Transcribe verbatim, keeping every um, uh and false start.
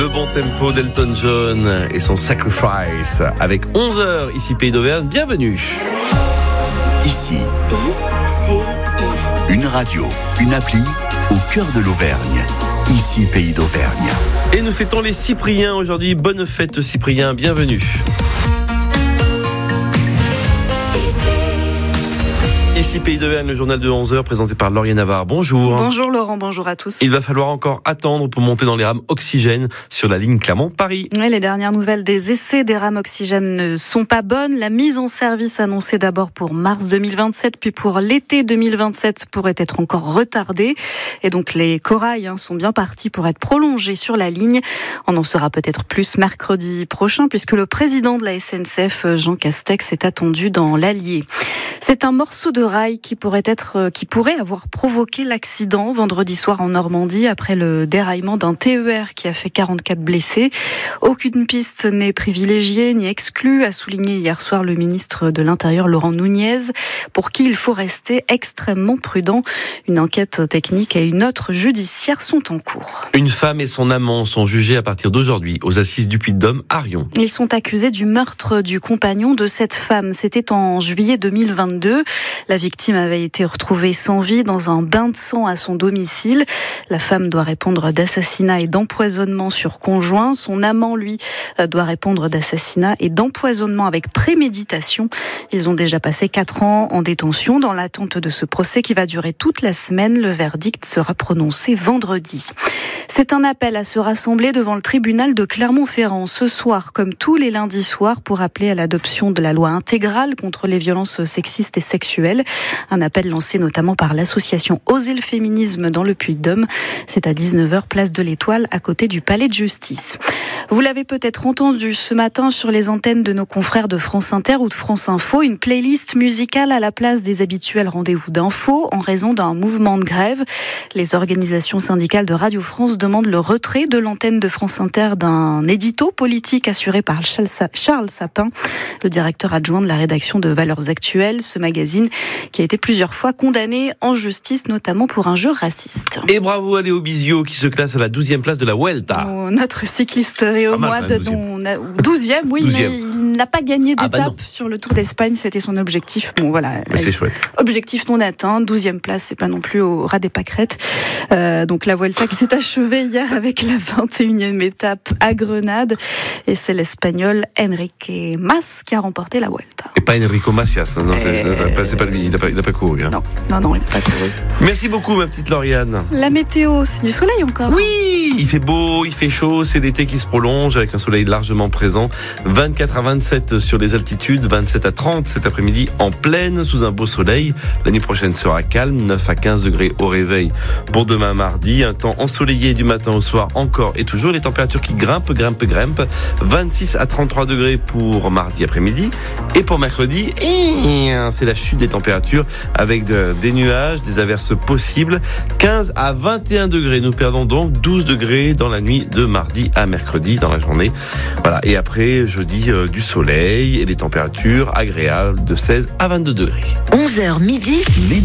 Le bon tempo d'Elton John et son Sacrifice avec onze heures ici Pays d'Auvergne. Bienvenue. Ici, I C I. Une radio, une appli au cœur de l'Auvergne. Ici Pays d'Auvergne. Et nous fêtons les Cypriens aujourd'hui. Bonne fête Cyprien, bienvenue. Ici Pays d'Auvergne, le journal de onze heures présenté par Lauriane Navarre. Bonjour. Bonjour Laurent, bonjour à tous. Il va falloir encore attendre pour monter dans les rames oxygène sur la ligne Clermont-Paris. Oui, les dernières nouvelles des essais des rames oxygène ne sont pas bonnes. La mise en service annoncée d'abord pour mars deux mille vingt-sept, puis pour l'été deux mille vingt-sept pourrait être encore retardée. Et donc les corails hein, sont bien partis pour être prolongés sur la ligne. On en saura peut-être plus mercredi prochain, puisque le président de la S N C F, Jean Castex, est attendu dans l'Allier. C'est un morceau de rail qui pourrait être, qui pourrait avoir provoqué l'accident vendredi soir en Normandie après le déraillement d'un T E R qui a fait quarante-quatre blessés. Aucune piste n'est privilégiée ni exclue, a souligné hier soir le ministre de l'Intérieur Laurent Nunez, pour qui il faut rester extrêmement prudent. Une enquête technique et une autre judiciaire sont en cours. Une femme et son amant sont jugés à partir d'aujourd'hui aux assises du Puy-de-Dôme à Riom. Ils sont accusés du meurtre du compagnon de cette femme. C'était en juillet deux mille vingt-deux. La victime avait été retrouvée sans vie dans un bain de sang à son domicile. La femme doit répondre d'assassinat et d'empoisonnement sur conjoint. Son amant, lui, doit répondre d'assassinat et d'empoisonnement avec préméditation. Ils ont déjà passé quatre ans en détention dans l'attente de ce procès qui va durer toute la semaine. Le verdict sera prononcé vendredi. C'est un appel à se rassembler devant le tribunal de Clermont-Ferrand ce soir, comme tous les lundis soirs, pour appeler à l'adoption de la loi intégrale contre les violences sexistes et sexuelles. Un appel lancé notamment par l'association Oser le féminisme dans le Puy-de-Dôme. C'est à dix-neuf heures, place de l'Étoile, à côté du Palais de Justice. Vous l'avez peut-être entendu ce matin sur les antennes de nos confrères de France Inter ou de France Info, une playlist musicale à la place des habituels rendez-vous d'infos en raison d'un mouvement de grève. Les organisations syndicales de Radio France demandent le retrait de l'antenne de France Inter d'un édito politique assuré par Charles Sapin, le directeur adjoint de la rédaction de Valeurs Actuelles, ce magazine qui a été plusieurs fois condamné en justice, notamment pour injures racistes. Et bravo à Léo Bizio qui se classe à la douzième place de la Vuelta. Oh, notre cycliste réaumois, douzième, oui, douzième. Mais il n'a pas gagné d'étape ah bah sur le Tour d'Espagne, c'était son objectif. Bon, voilà. Mais c'est chouette. Objectif non atteint, douzième place, c'est pas non plus au ras des pâquerettes. Euh, donc la Vuelta qui s'est achevée hier avec la vingt et unième étape à Grenade. Et c'est l'Espagnol Enrique Mas qui a remporté la Vuelta. Et pas Enrico Macias, non, c'est, c'est, c'est, c'est pas lui, il n'a pas, pas couru. Hein. Non, non, non, il n'a pas couru. Merci beaucoup ma petite Lauriane. La météo, c'est du soleil encore. Oui, il fait beau, il fait chaud, c'est l'été qui se prolonge avec un soleil largement présent. vingt-quatre à vingt-sept sur les altitudes, vingt-sept à trente cet après-midi en pleine sous un beau soleil. La nuit prochaine sera calme, neuf à quinze degrés au réveil pour demain mardi. Un temps ensoleillé du matin au soir encore et toujours. Les températures qui grimpent, grimpent, grimpent. vingt-six à trente-trois degrés pour mardi après-midi. Et pour mercredi, c'est la chute des températures avec de, des nuages, des averses possibles. quinze à vingt et un degrés. Nous perdons donc douze degrés dans la nuit de mardi à mercredi dans la journée. Voilà. Et après, jeudi, euh, du soleil et des températures agréables de seize à vingt-deux degrés. onze heures midi.